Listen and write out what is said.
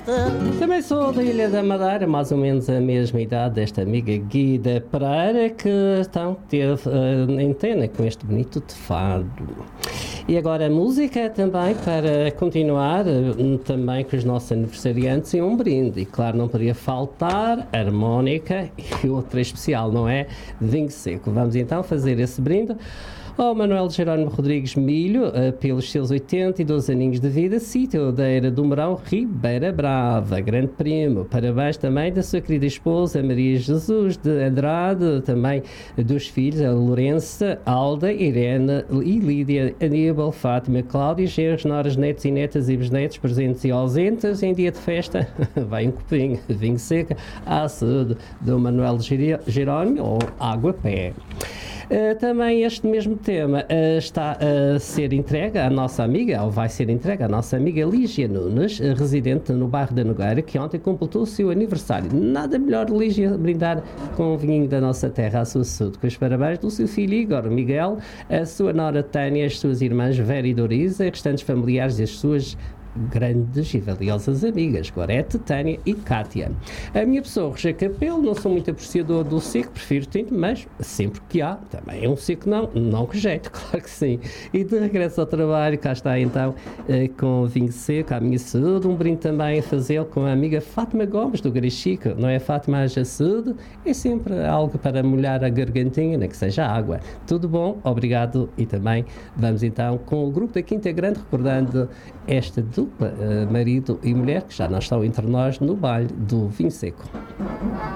Também sou da Ilha da Madeira, mais ou menos a mesma idade desta amiga Guida Pereira, que então teve antena com este bonito de fado. E agora a música também, para continuar também com os nossos aniversariantes, e um brinde. E claro, não poderia faltar harmónica e outra especial, não é? Vinho seco. Vamos então fazer esse brinde ao Manuel Jerónimo Rodrigues Milho, pelos seus 82 aninhos de vida, sítio da Era do Mourão, Ribeira Brava, grande primo. Parabéns também da sua querida esposa Maria Jesus de Andrade, também dos filhos, a Lourença, Alda, Irene e Lídia, Aníbal, Fátima, Cláudia, genros, noras, netos e netas e bisnetos, presentes e ausentes. Em dia de festa, vai um copinho de vinho seco à saúde do Manuel Jerónimo, ou água-pé. Também este mesmo tema está a ser entregue à nossa amiga, ou vai ser entregue à nossa amiga Lígia Nunes, residente no bairro da Nogueira, que ontem completou o seu aniversário. Nada melhor, Lígia, brindar com o vinho da nossa terra à sua saúde. Com os parabéns do seu filho Igor Miguel, a sua nora Tânia, as suas irmãs Vera e Dorisa, restantes familiares e as suas grandes e valiosas amigas, Gorete, Tânia e Cátia. A minha pessoa, Roger Capelo, não sou muito apreciador do seco, prefiro tinto, mas sempre que há, também é um seco não rejeito, claro que sim. E de regresso ao trabalho, cá está então com vinho seco, à minha saúde, um brinde também a fazê-lo com a amiga Fátima Gomes, do Garichico, não é, Fátima? Haja saúde, é sempre algo para molhar a gargantinha, nem que seja água. Tudo bom, obrigado, e também vamos então com o grupo da Quinta Grande, recordando esta dupla, marido e mulher, que já não estão entre nós no baile do vinho seco.